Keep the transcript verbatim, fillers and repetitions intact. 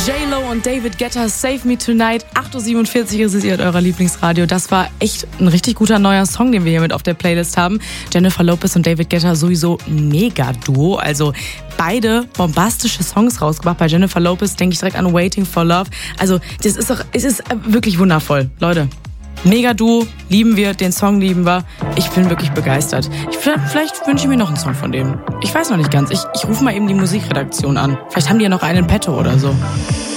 J-Lo und David Guetta, Save Me Tonight. acht Uhr siebenundvierzig ist es hier at eurer Lieblingsradio. Das war echt ein richtig guter neuer Song, den wir hier mit auf der Playlist haben. Jennifer Lopez und David Guetta sowieso mega Duo. Also beide bombastische Songs rausgebracht. Bei Jennifer Lopez denke ich direkt an Waiting for Love. Also das ist doch, es ist wirklich wundervoll, Leute. Mega Duo, lieben wir, den Song lieben wir. Ich bin wirklich begeistert. Ich, vielleicht wünsche ich mir noch einen Song von denen. Ich weiß noch nicht ganz. Ich, ich rufe mal eben die Musikredaktion an. Vielleicht haben die ja noch einen in petto oder so.